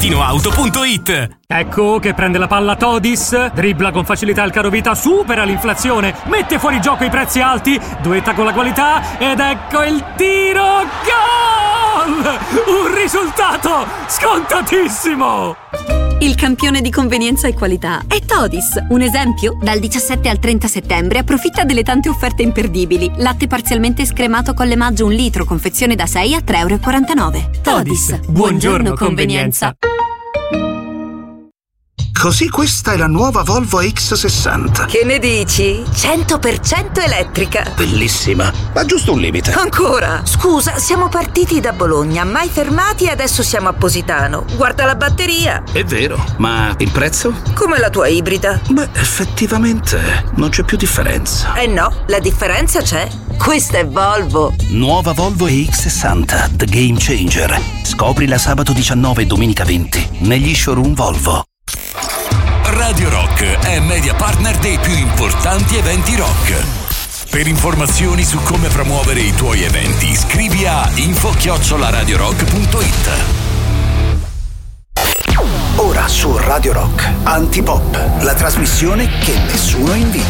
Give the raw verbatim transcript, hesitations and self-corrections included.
auto punto it. Ecco che prende la palla Todis, dribbla con facilità il carovita, supera l'inflazione, mette fuori gioco i prezzi alti, duetta con la qualità ed ecco il tiro, gol! Un risultato scontatissimo! Il campione di convenienza e qualità è Todis. Un esempio? Dal diciassette al trenta settembre approfitta delle tante offerte imperdibili. Latte parzialmente scremato Colle Maggio un litro, confezione da sei a tre e quarantanove euro. Todis, Todis, buongiorno convenienza. Così questa è la nuova Volvo X sessanta. Che ne dici? cento per cento elettrica. Bellissima, ma giusto un limite. Ancora? Scusa, siamo partiti da Bologna, mai fermati e adesso siamo a Positano. Guarda la batteria. È vero, ma il prezzo? Come la tua ibrida. Beh, effettivamente non c'è più differenza. Eh no, la differenza c'è. Questa è Volvo. Nuova Volvo E X sessanta, The Game Changer. Scoprila sabato diciannove e domenica venti negli showroom Volvo. Radio Rock è media partner dei più importanti eventi rock. Per informazioni su come promuovere i tuoi eventi, scrivi a info chiocciola radiorock punto it. Ora su Radio Rock, Antipop, la trasmissione che nessuno invidia.